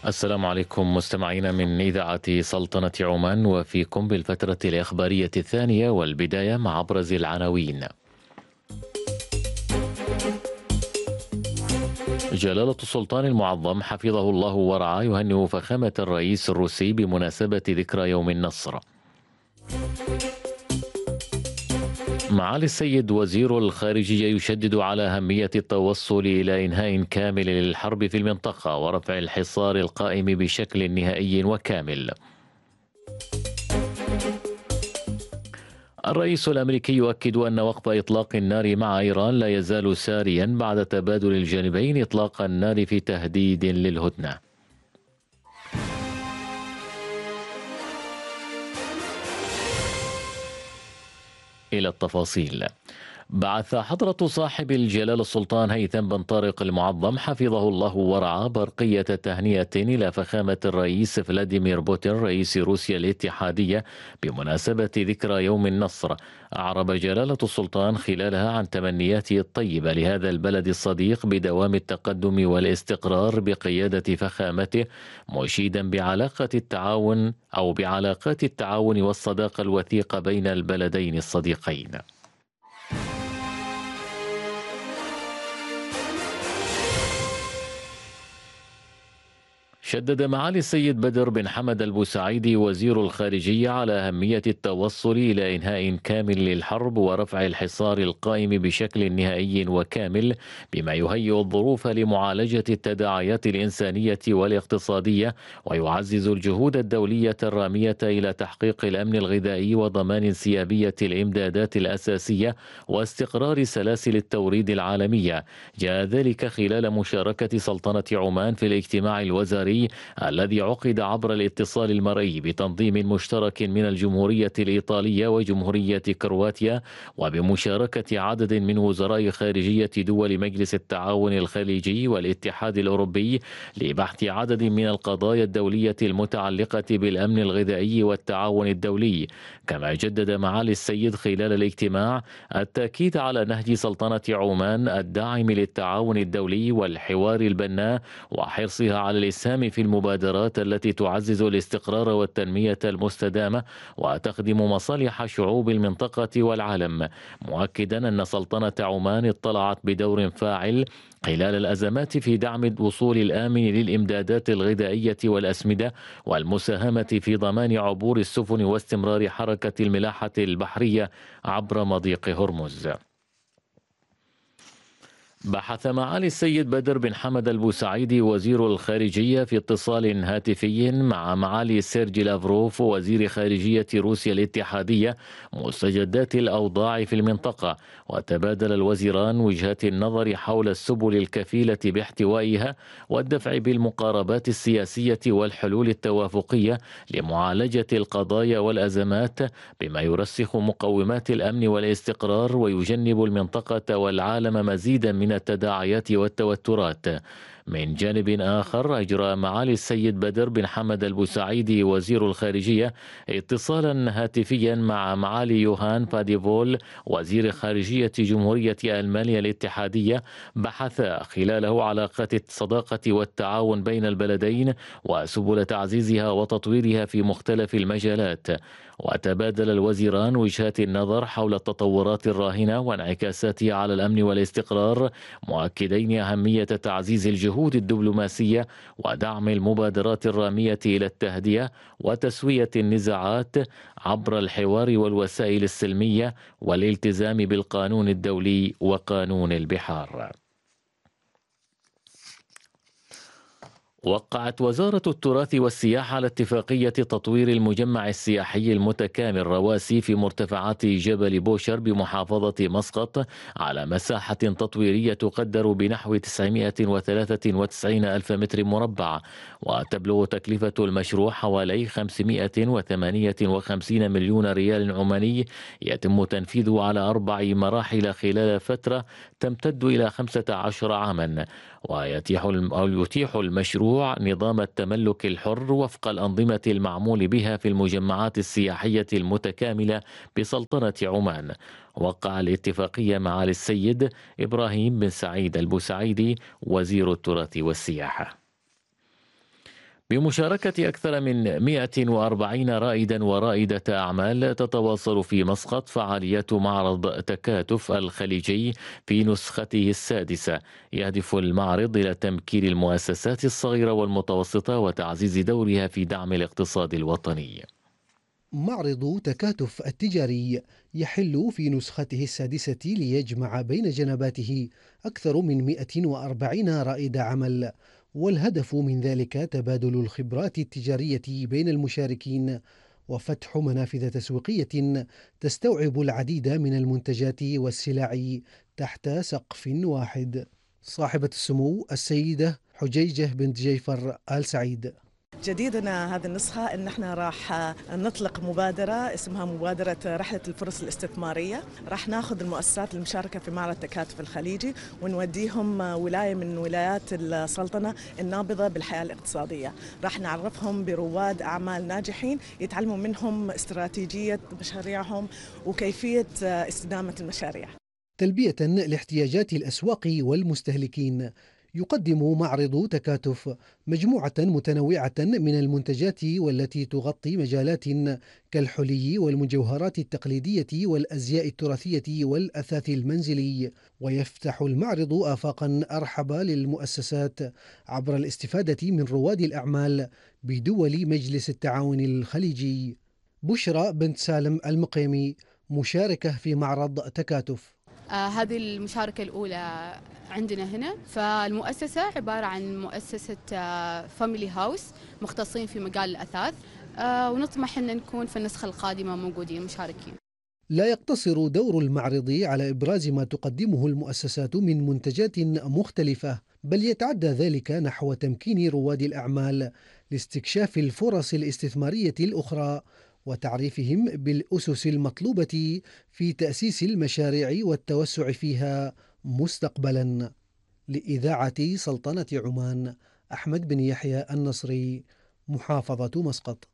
السلام عليكم مستمعينا من إذاعة سلطنة عمان، وفيكم بالفترة الإخبارية الثانية، والبداية مع أبرز العناوين. جلالة السلطان المعظم حفظه الله ورعاه يهنئ فخامة الرئيس الروسي بمناسبة ذكرى يوم النصر. معالي السيد وزير الخارجية يشدد على أهمية التوصل إلى إنهاء كامل للحرب في المنطقة ورفع الحصار القائم بشكل نهائي وكامل. الرئيس الأمريكي يؤكد أن وقف إطلاق النار مع إيران لا يزال ساريا بعد تبادل الجانبين إطلاق النار في تهديد للهدنة. إلى التفاصيل. بعث حضرة صاحب الجلالة السلطان هيثم بن طارق المعظم حفظه الله ورعاه برقية تهنئة إلى فخامة الرئيس فلاديمير بوتين رئيس روسيا الاتحادية بمناسبة ذكرى يوم النصر. أعرب جلالة السلطان خلالها عن تمنياته الطيبة لهذا البلد الصديق بدوام التقدم والاستقرار بقيادة فخامته، مشيدا بعلاقات التعاون والصداقة الوثيقة بين البلدين الصديقين. شدد معالي السيد بدر بن حمد البوسعيدي وزير الخارجية على أهمية التوصل إلى إنهاء كامل للحرب ورفع الحصار القائم بشكل نهائي وكامل، بما يهيئ الظروف لمعالجة التداعيات الإنسانية والاقتصادية، ويعزز الجهود الدولية الرامية إلى تحقيق الأمن الغذائي وضمان انسيابية الإمدادات الأساسية واستقرار سلاسل التوريد العالمية. جاء ذلك خلال مشاركة سلطنة عمان في الاجتماع الوزاري الذي عقد عبر الاتصال المرئي بتنظيم مشترك من الجمهورية الإيطالية وجمهورية كرواتيا، وبمشاركة عدد من وزراء خارجية دول مجلس التعاون الخليجي والاتحاد الأوروبي لبحث عدد من القضايا الدولية المتعلقة بالأمن الغذائي والتعاون الدولي. كما جدد معالي السيد خلال الاجتماع التأكيد على نهج سلطنة عمان الداعم للتعاون الدولي والحوار البناء، وحرصها على الإسهام في المبادرات التي تعزز الاستقرار والتنمية المستدامة وتخدم مصالح شعوب المنطقة والعالم، مؤكدا أن سلطنة عمان اطلعت بدور فاعل خلال الأزمات في دعم الوصول الآمن للإمدادات الغذائية والأسمدة، والمساهمة في ضمان عبور السفن واستمرار حركة الملاحة البحرية عبر مضيق هرمز. بحث معالي السيد بدر بن حمد البوسعيدي وزير الخارجية في اتصال هاتفي مع معالي سيرجي لافروف وزير خارجية روسيا الاتحادية مستجدات الأوضاع في المنطقة، وتبادل الوزيران وجهات النظر حول السبل الكفيلة باحتوائها والدفع بالمقاربات السياسية والحلول التوافقية لمعالجة القضايا والأزمات، بما يرسخ مقومات الأمن والاستقرار ويجنب المنطقة والعالم مزيدا من التداعيات والتوترات. من جانب آخر، أجرى معالي السيد بدر بن حمد البوسعيدي وزير الخارجية اتصالا هاتفيا مع معالي يوهان فاديفول وزير خارجية جمهورية ألمانيا الاتحادية، بحث خلاله علاقات الصداقة والتعاون بين البلدين وسبل تعزيزها وتطويرها في مختلف المجالات. وتبادل الوزيران وجهات النظر حول التطورات الراهنة وانعكاساتها على الأمن والاستقرار، مؤكدين أهمية تعزيز الجهود الدبلوماسية ودعم المبادرات الرامية إلى التهدئة وتسوية النزاعات عبر الحوار والوسائل السلمية والالتزام بالقانون الدولي وقانون البحار. وقعت وزارة التراث والسياحة على اتفاقية تطوير المجمع السياحي المتكامل رواسي في مرتفعات جبل بوشر بمحافظة مسقط على مساحة تطويرية تقدر بنحو 993 ألف متر مربع، وتبلغ تكلفة المشروع حوالي 558 مليون ريال عماني، يتم تنفيذه على 4 مراحل خلال فترة تمتد إلى 15 عاما. ويتيح المشروع نظام التملك الحر وفق الأنظمة المعمول بها في المجمعات السياحية المتكاملة بسلطنة عمان. وقع الاتفاقية مع السيد إبراهيم بن سعيد البوسعيدي وزير التراث والسياحة. بمشاركة أكثر من 140 رائدا ورائدة أعمال، تتواصل في مسقط فعاليات معرض تكاتف الخليجي في نسخته السادسة. يهدف المعرض إلى تمكين المؤسسات الصغيرة والمتوسطة وتعزيز دورها في دعم الاقتصاد الوطني. معرض تكاتف التجاري يحل في نسخته السادسة ليجمع بين جنباته أكثر من 140 رائد عمل، والهدف من ذلك تبادل الخبرات التجارية بين المشاركين وفتح منافذ تسويقية تستوعب العديد من المنتجات والسلع تحت سقف واحد. صاحبة السمو السيدة حجيجة بنت جيفر آل سعيد: جديدنا هذه النسخة إن احنا راح نطلق مبادرة اسمها مبادرة رحلة الفرص الاستثمارية. راح ناخذ المؤسسات المشاركة في معرض التكاتف الخليجي ونوديهم ولاية من ولايات السلطنة النابضة بالحياة الاقتصادية. راح نعرفهم برواد أعمال ناجحين يتعلموا منهم استراتيجية مشاريعهم وكيفية استدامة المشاريع. تلبية لاحتياجات الأسواق والمستهلكين، يقدم معرض تكاتف مجموعة متنوعة من المنتجات والتي تغطي مجالات كالحلي والمجوهرات التقليدية والأزياء التراثية والأثاث المنزلي، ويفتح المعرض آفاقا أرحب للمؤسسات عبر الاستفادة من رواد الأعمال بدول مجلس التعاون الخليجي. بشرى بنت سالم المقيمي مشاركة في معرض تكاتف. هذه المشاركة الأولى عندنا هنا. فالمؤسسة عبارة عن مؤسسة فاميلي هاوس مختصين في مجال الأثاث، ونطمح أن نكون في النسخة القادمة موجودين مشاركين. لا يقتصر دور المعرض على إبراز ما تقدمه المؤسسات من منتجات مختلفة، بل يتعدى ذلك نحو تمكين رواد الأعمال لاستكشاف الفرص الاستثمارية الأخرى وتعريفهم بالأسس المطلوبة في تأسيس المشاريع والتوسع فيها مستقبلا. لإذاعة سلطنة عمان، أحمد بن يحيى النصري، محافظة مسقط.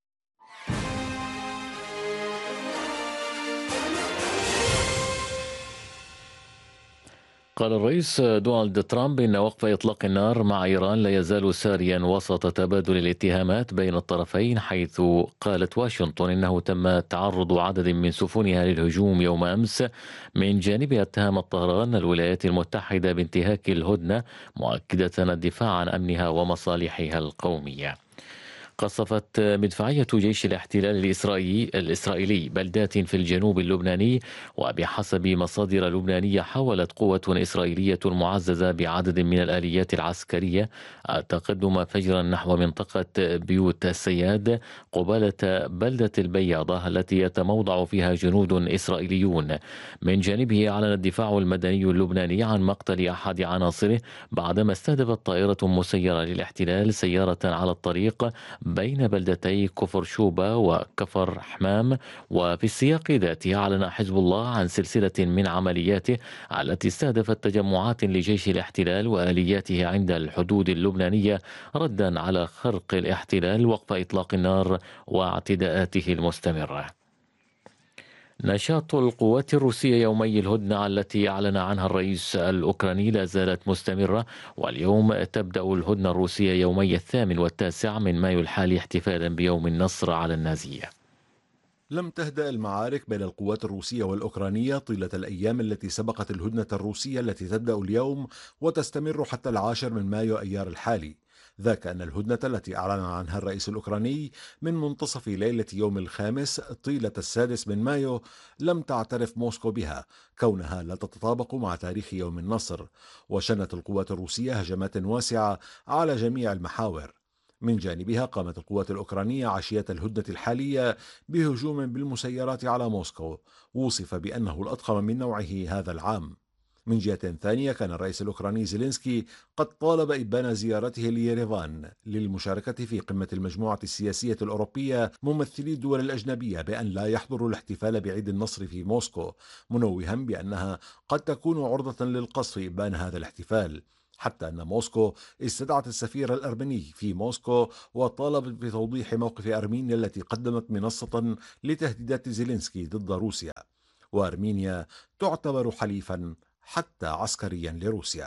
قال الرئيس دونالد ترامب إن وقف إطلاق النار مع إيران لا يزال ساريا وسط تبادل الاتهامات بين الطرفين، حيث قالت واشنطن إنه تم تعرض عدد من سفنها للهجوم يوم أمس. من جانبها اتهمت طهران الولايات المتحدة بانتهاك الهدنة، مؤكدة الدفاع عن أمنها ومصالحها القومية. قصفت مدفعية جيش الاحتلال الإسرائيلي بلدات في الجنوب اللبناني، وبحسب مصادر لبنانية حاولت قوة إسرائيلية معززة بعدد من الآليات العسكرية التقدم فجرا نحو منطقة بيوت السياد قبالة بلدة البياضة التي يتموضع فيها جنود إسرائيليون. من جانبه أعلن الدفاع المدني اللبناني عن مقتل أحد عناصره بعدما استهدفت طائرة مسيرة للاحتلال سيارة على الطريق بين بلدتي كفر شوبة وكفر حمام. وفي السياق ذاته أعلن حزب الله عن سلسلة من عملياته التي استهدفت تجمعات لجيش الاحتلال وآلياته عند الحدود اللبنانية، ردا على خرق الاحتلال وقف إطلاق النار واعتداءاته المستمرة. نشاط القوات الروسية يومي الهدنة التي أعلن عنها الرئيس الأوكراني لا زالت مستمرة، واليوم تبدأ الهدنة الروسية يومي 8 و9 من مايو الحالي احتفالا بيوم النصر على النازية. لم تهدأ المعارك بين القوات الروسية والأوكرانية طيلة الأيام التي سبقت الهدنة الروسية التي تبدأ اليوم وتستمر حتى 10 من مايو أيار الحالي، ذاك أن الهدنة التي أعلن عنها الرئيس الأوكراني من منتصف ليلة يوم الخامس طيلة 6 من مايو لم تعترف موسكو بها، كونها لا تتطابق مع تاريخ يوم النصر، وشنت القوات الروسية هجمات واسعة على جميع المحاور. من جانبها قامت القوات الأوكرانية عشية الهدنة الحالية بهجوم بالمسيرات على موسكو وصف بأنه الأضخم من نوعه هذا العام. من جهة ثانية كان الرئيس الأوكراني زيلينسكي قد طالب إبان زيارته ليريفان للمشاركة في قمة المجموعة السياسية الأوروبية ممثلي الدول الأجنبية بأن لا يحضروا الاحتفال بعيد النصر في موسكو، منوها بأنها قد تكون عرضة للقصف إبان هذا الاحتفال، حتى أن موسكو استدعت السفير الأرمني في موسكو وطالبت بتوضيح موقف أرمينيا التي قدمت منصة لتهديدات زيلينسكي ضد روسيا، وأرمينيا تعتبر حليفا حتى عسكريا لروسيا.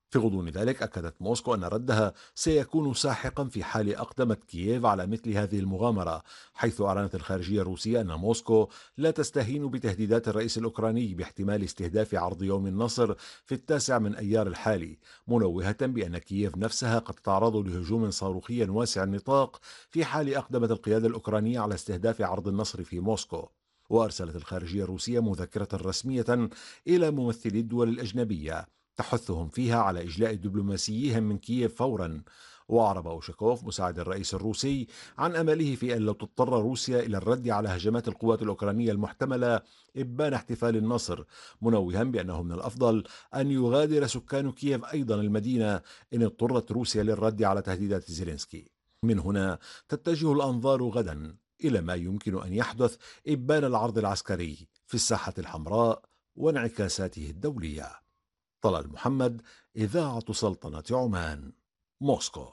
في غضون ذلك أكدت موسكو أن ردها سيكون ساحقا في حال أقدمت كييف على مثل هذه المغامرة، حيث أعلنت الخارجية الروسية أن موسكو لا تستهين بتهديدات الرئيس الأوكراني باحتمال استهداف عرض يوم النصر في 9 من أيار الحالي، منوهة بأن كييف نفسها قد تتعرض لهجوم صاروخي واسع النطاق في حال أقدمت القيادة الأوكرانية على استهداف عرض النصر في موسكو. وأرسلت الخارجية الروسية مذكرة رسمية إلى ممثلي الدول الأجنبية تحثهم فيها على إجلاء دبلوماسيهم من كييف فورا. وأعرب أوشكوف مساعد الرئيس الروسي عن أمله في أن لو تضطر روسيا إلى الرد على هجمات القوات الأوكرانية المحتملة إبان احتفال النصر، منوها بأنه من الأفضل أن يغادر سكان كييف أيضا المدينة إن اضطرت روسيا للرد على تهديدات زيلينسكي. من هنا تتجه الأنظار غدا إلى ما يمكن أن يحدث إبان العرض العسكري في الساحة الحمراء وانعكاساته الدولية. طلال محمد، إذاعة سلطنة عمان، موسكو.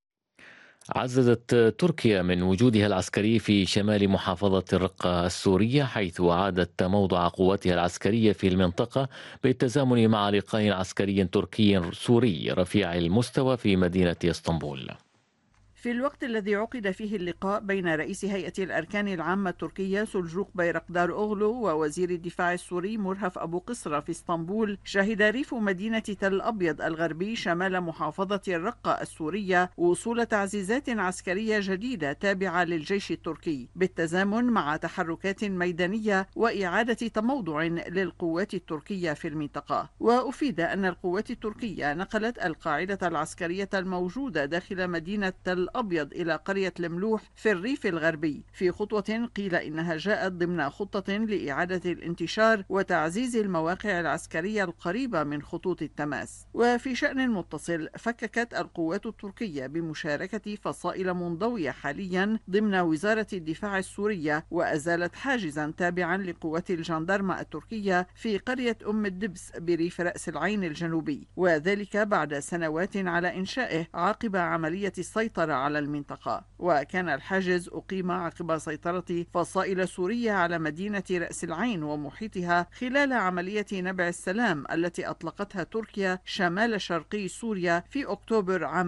عززت تركيا من وجودها العسكري في شمال محافظة الرقة السورية، حيث أعادت موضع قواتها العسكرية في المنطقة بالتزامن مع لقاء عسكري تركي سوري رفيع المستوى في مدينة اسطنبول. في الوقت الذي عقد فيه اللقاء بين رئيس هيئة الأركان العامة التركية سلجوق بيرقدار أوغلو ووزير الدفاع السوري مرهف أبو قصرة في اسطنبول، شهد ريف مدينة تل أبيض الغربي شمال محافظة الرقة السورية وصول تعزيزات عسكرية جديدة تابعة للجيش التركي، بالتزامن مع تحركات ميدانية وإعادة تموضع للقوات التركية في المنطقة. وأفيد أن القوات التركية نقلت القاعدة العسكرية الموجودة داخل مدينة تل أبيض إلى قرية الملوح في الريف الغربي، في خطوة قيل إنها جاءت ضمن خطة لإعادة الانتشار وتعزيز المواقع العسكرية القريبة من خطوط التماس. وفي شأن متصل، فككت القوات التركية بمشاركة فصائل منضوية حاليا ضمن وزارة الدفاع السورية، وأزالت حاجزا تابعا لقوات الجندرمة التركية في قرية أم الدبس بريف رأس العين الجنوبي، وذلك بعد سنوات على إنشائه عقب عملية السيطرة على المنطقة. وكان الحاجز أقيم عقب سيطرة فصائل سورية على مدينة رأس العين ومحيطها خلال عملية نبع السلام التي أطلقتها تركيا شمال شرقي سوريا في أكتوبر عام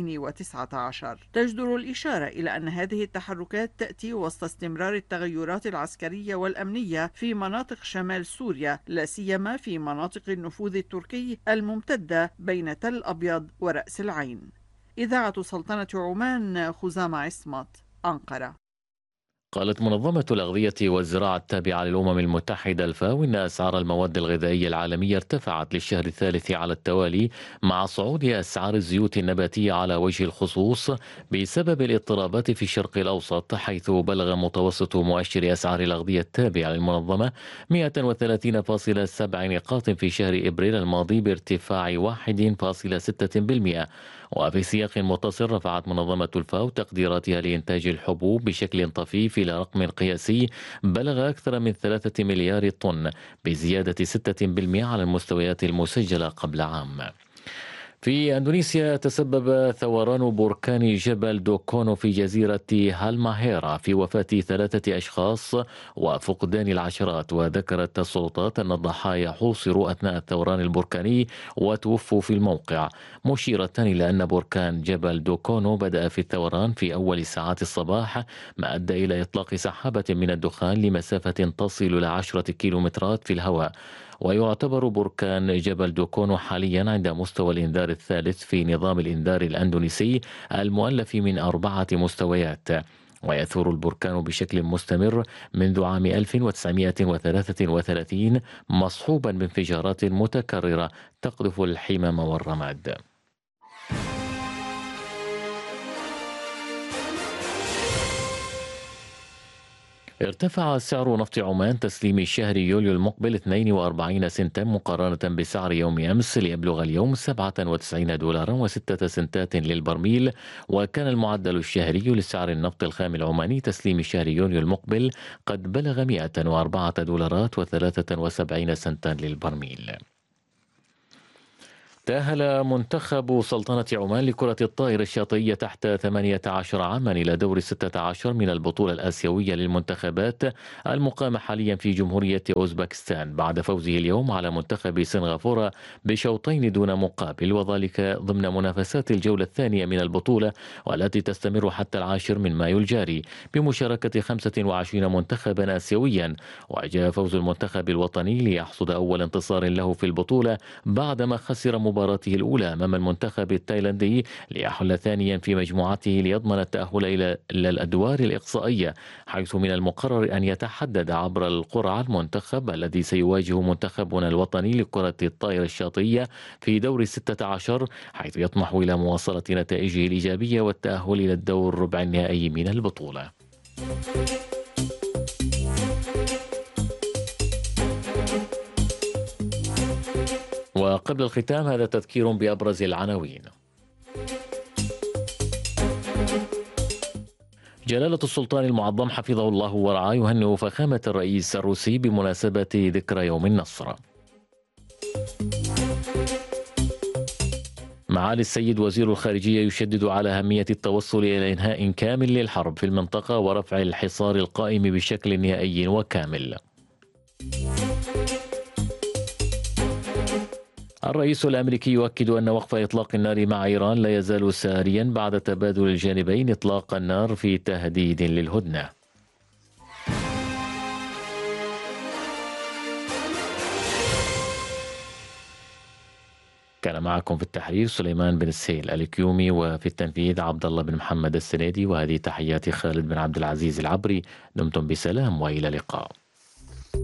2019. تجدر الإشارة إلى أن هذه التحركات تأتي وسط استمرار التغيرات العسكرية والأمنية في مناطق شمال سوريا، لا سيما في مناطق النفوذ التركي الممتدة بين تل أبيض ورأس العين. إذاعة سلطنة عمان، خزامة عصمت، أنقرة. قالت منظمة الأغذية والزراعة التابعة للأمم المتحدة الفاو إن أسعار المواد الغذائية العالمية ارتفعت للشهر الثالث على التوالي مع صعود أسعار الزيوت النباتية على وجه الخصوص بسبب الاضطرابات في الشرق الأوسط، حيث بلغ متوسط مؤشر أسعار الأغذية التابع للمنظمة 130.7 نقاط في شهر إبريل الماضي بارتفاع 1.6%. وفي سياق متصل رفعت منظمة الفاو تقديراتها لإنتاج الحبوب بشكل طفيف إلى رقم قياسي بلغ أكثر من 3 مليار طن بزيادة 6% على المستويات المسجلة قبل عام. في أندونيسيا تسبب ثوران بركان جبل دوكونو في جزيرة هالماهيرا في وفاة 3 أشخاص وفقدان العشرات، وذكرت السلطات أن الضحايا حوصروا أثناء الثوران البركاني وتوفوا في الموقع، مشيرة إلى أن بركان جبل دوكونو بدأ في الثوران في أول ساعات الصباح، ما أدى إلى إطلاق سحابة من الدخان لمسافة تصل إلى 10 كيلومترات في الهواء. ويعتبر بركان جبل دوكونو حاليا عند مستوى الإنذار الثالث في نظام الإنذار الأندونيسي المؤلف من 4 مستويات، ويثور البركان بشكل مستمر منذ عام 1933 مصحوبا بانفجارات متكررة تقذف الحمم والرماد. ارتفع سعر نفط عمان تسليم شهر يوليو المقبل 42 سنتا مقارنة بسعر يوم أمس ليبلغ اليوم 97 دولارا و6 سنتات للبرميل. وكان المعدل الشهري لسعر النفط الخام العماني تسليم شهر يونيو المقبل قد بلغ 104 دولارات و73 سنتا للبرميل. تأهل منتخب سلطنة عمان لكرة الطائرة الشاطئية تحت 18 عاما إلى دور 16 من البطولة الآسيوية للمنتخبات المقامة حاليا في جمهورية أوزبكستان بعد فوزه اليوم على منتخب سنغافورة بشوطين دون مقابل، وذلك ضمن منافسات الجولة الثانية من البطولة والتي تستمر حتى 10 من مايو الجاري بمشاركة 25 منتخبا آسيويا. وجاء فوز المنتخب الوطني ليحصد أول انتصار له في البطولة بعدما خسر مباراته الأولى أمام المنتخب التايلاندي ليحل ثانيا في مجموعته ليضمن التأهل إلى الأدوار الإقصائية، حيث من المقرر أن يتحدد عبر القرعة المنتخب الذي سيواجه منتخبنا الوطني لكرة الطائرة الشاطئية في دور 16، حيث يطمح إلى مواصلة نتائجه الإيجابية والتأهل إلى الدور ربع النهائي من البطولة. وقبل الختام هذا تذكير بأبرز العناوين. جلالة السلطان المعظم حفظه الله ورعاه يهنئ فخامة الرئيس الروسي بمناسبة ذكرى يوم النصر. معالي السيد وزير الخارجية يشدد على أهمية التوصل إلى إنهاء كامل للحرب في المنطقة ورفع الحصار القائم بشكل نهائي وكامل. الرئيس الأمريكي يؤكد أن وقف إطلاق النار مع إيران لا يزال ساريا بعد تبادل الجانبين إطلاق النار في تهديد للهدنة. كان معكم في التحرير سليمان بن السيل الكيومي، وفي التنفيذ عبد الله بن محمد السنيدي، وهذه تحيات خالد بن عبد العزيز العبري. دمتم بسلام وإلى اللقاء.